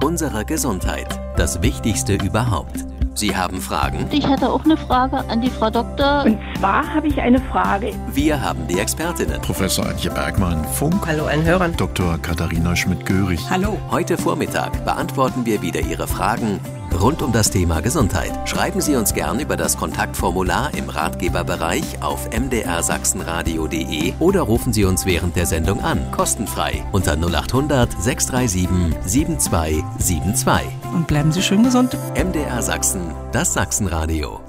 unsere Gesundheit. Das Wichtigste überhaupt. Sie haben Fragen? Ich hätte auch eine Frage an die Frau Doktor. Und zwar habe ich eine Frage. Wir haben die Expertinnen. Professor Antje Bergmann, Funk. Hallo an Hörern. Dr. Katharina Schmidt-Görig. Hallo. Heute Vormittag beantworten wir wieder Ihre Fragen rund um das Thema Gesundheit. Schreiben Sie uns gern über das Kontaktformular im Ratgeberbereich auf mdrsachsenradio.de oder rufen Sie uns während der Sendung an, kostenfrei, unter 0800 637 7272. Und bleiben Sie schön gesund. MDR Sachsen, das Sachsenradio.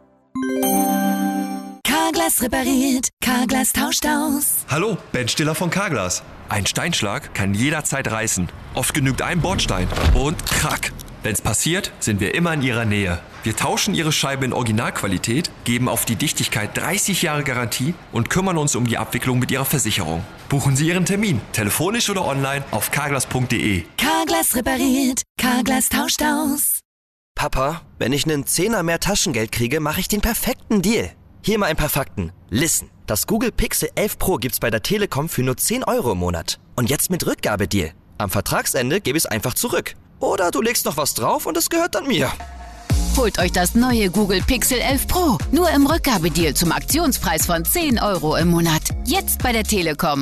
Carglass repariert, Carglass tauscht aus. Hallo, Ben Stiller von Carglass. Ein Steinschlag kann jederzeit reißen. Oft genügt ein Bordstein und krack. Wenn's passiert, sind wir immer in Ihrer Nähe. Wir tauschen Ihre Scheibe in Originalqualität, geben auf die Dichtigkeit 30 Jahre Garantie und kümmern uns um die Abwicklung mit Ihrer Versicherung. Buchen Sie Ihren Termin, telefonisch oder online auf carglass.de. Carglass repariert, Carglass tauscht aus. Papa, wenn ich einen Zehner mehr Taschengeld kriege, mache ich den perfekten Deal. Hier mal ein paar Fakten. Listen, das Google Pixel 11 Pro gibt's bei der Telekom für nur 10 € im Monat. Und jetzt mit Rückgabedeal. Am Vertragsende gebe ich es einfach zurück. Oder du legst noch was drauf und es gehört dann mir. Holt euch das neue Google Pixel 11 Pro. Nur im Rückgabedeal zum Aktionspreis von 10 € im Monat. Jetzt bei der Telekom.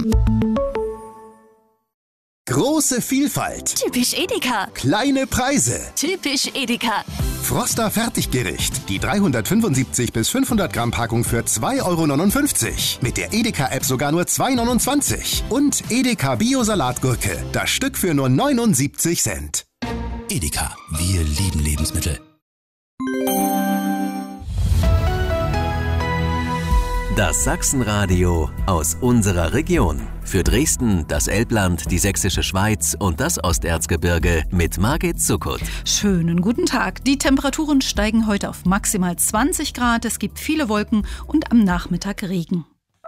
Große Vielfalt. Typisch Edeka. Kleine Preise. Typisch Edeka. Froster Fertiggericht. Die 375 bis 500 Gramm Packung für 2,59 €. Mit der Edeka-App sogar nur 2,29 €. Und Edeka Bio-Salatgurke. Das Stück für nur 79 Cent. Edeka. Wir lieben Lebensmittel. Das Sachsenradio aus unserer Region. Für Dresden, das Elbland, die Sächsische Schweiz und das Osterzgebirge mit Margit Zuckert. Schönen guten Tag. Die Temperaturen steigen heute auf maximal 20 Grad. Es gibt viele Wolken und am Nachmittag Regen.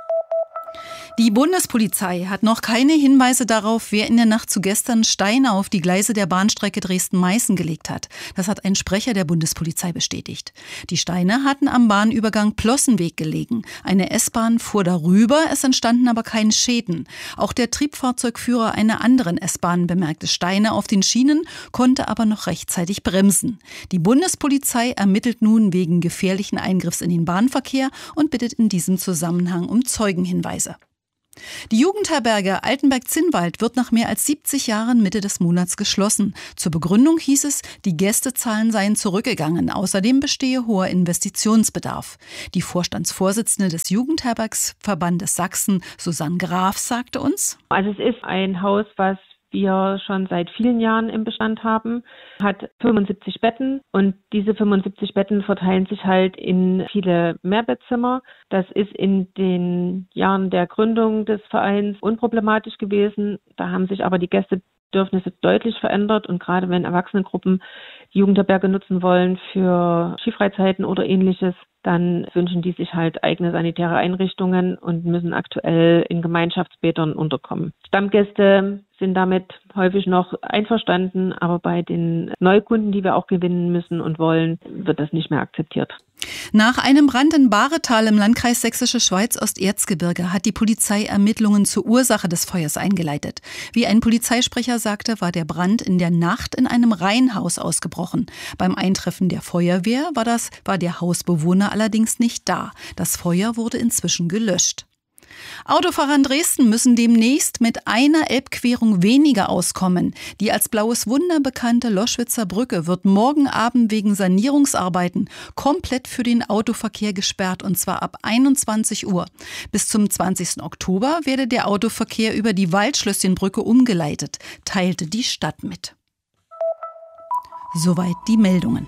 Die Bundespolizei hat noch keine Hinweise darauf, wer in der Nacht zu gestern Steine auf die Gleise der Bahnstrecke Dresden-Meißen gelegt hat. Das hat ein Sprecher der Bundespolizei bestätigt. Die Steine hatten am Bahnübergang Plossenweg gelegen. Eine S-Bahn fuhr darüber, es entstanden aber keine Schäden. Auch der Triebfahrzeugführer einer anderen S-Bahn bemerkte Steine auf den Schienen, konnte aber noch rechtzeitig bremsen. Die Bundespolizei ermittelt nun wegen gefährlichen Eingriffs in den Bahnverkehr und bittet in diesem Zusammenhang um Zeugenhinweise. Die Jugendherberge Altenberg-Zinnwald wird nach mehr als 70 Jahren Mitte des Monats geschlossen. Zur Begründung hieß es, die Gästezahlen seien zurückgegangen. Außerdem bestehe hoher Investitionsbedarf. Die Vorstandsvorsitzende des Jugendherbergsverbandes Sachsen, Susanne Graf, sagte uns: Also es ist ein Haus, was wir schon seit vielen Jahren im Bestand haben, hat 75 Betten und diese 75 Betten verteilen sich halt in viele Mehrbettzimmer. Das ist in den Jahren der Gründung des Vereins unproblematisch gewesen. Da haben sich aber die Gästebedürfnisse deutlich verändert und gerade wenn Erwachsenengruppen die Jugendherberge nutzen wollen für Skifreizeiten oder ähnliches, dann wünschen die sich halt eigene sanitäre Einrichtungen und müssen aktuell in Gemeinschaftsbädern unterkommen. Stammgäste sind damit häufig noch einverstanden, aber bei den Neukunden, die wir auch gewinnen müssen und wollen, wird das nicht mehr akzeptiert. Nach einem Brand in Bahretal im Landkreis Sächsische Schweiz-Osterzgebirge hat die Polizei Ermittlungen zur Ursache des Feuers eingeleitet. Wie ein Polizeisprecher sagte, war der Brand in der Nacht in einem Reihenhaus ausgebrochen. Beim Eintreffen der Feuerwehr war der Hausbewohner allerdings nicht da. Das Feuer wurde inzwischen gelöscht. Autofahrer in Dresden müssen demnächst mit einer Elbquerung weniger auskommen. Die als Blaues Wunder bekannte Loschwitzer Brücke wird morgen Abend wegen Sanierungsarbeiten komplett für den Autoverkehr gesperrt, und zwar ab 21 Uhr. Bis zum 20. Oktober werde der Autoverkehr über die Waldschlösschenbrücke umgeleitet, teilte die Stadt mit. Soweit die Meldungen.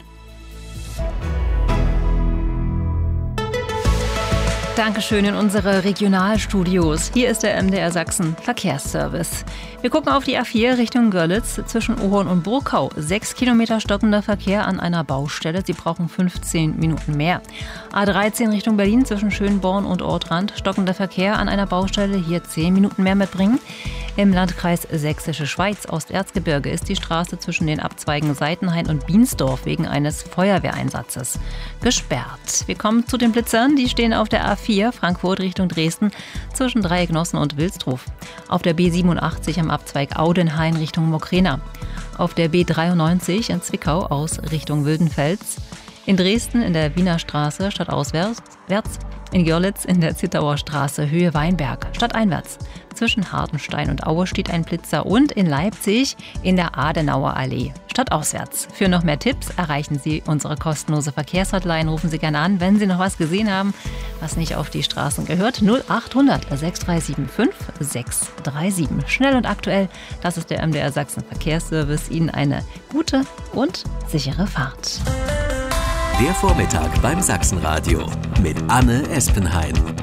Dankeschön in unsere Regionalstudios. Hier ist der MDR Sachsen Verkehrsservice. Wir gucken auf die A4 Richtung Görlitz zwischen Ohorn und Burkau. 6 Kilometer stockender Verkehr an einer Baustelle. Sie brauchen 15 Minuten mehr. A13 Richtung Berlin zwischen Schönborn und Ortrand. Stockender Verkehr an einer Baustelle. Hier 10 Minuten mehr mitbringen. Im Landkreis Sächsische Schweiz Osterzgebirge ist die Straße zwischen den Abzweigen Seitenhain und Biensdorf wegen eines Feuerwehreinsatzes gesperrt. Wir kommen zu den Blitzern. Die stehen auf der A4 Frankfurt Richtung Dresden zwischen Dreiecknossen und Wilsdruf. Auf der B87 am Abzweig Audenhain Richtung Mokrena. auf der B93 in Zwickau aus Richtung Wildenfels, in Dresden in der Wiener Straße stadtauswärts, in Görlitz in der Zittauer Straße Höhe Weinberg stadteinwärts. Zwischen Hartenstein und Aue steht ein Blitzer und in Leipzig in der Adenauer Allee stadtauswärts. Für noch mehr Tipps erreichen Sie unsere kostenlose Verkehrshotline. Rufen Sie gerne an, wenn Sie noch was gesehen haben, was nicht auf die Straßen gehört. 0800 6375 637. Schnell und aktuell, das ist der MDR Sachsen Verkehrsservice. Ihnen eine gute und sichere Fahrt. Der Vormittag beim Sachsenradio mit Anne Espenhain.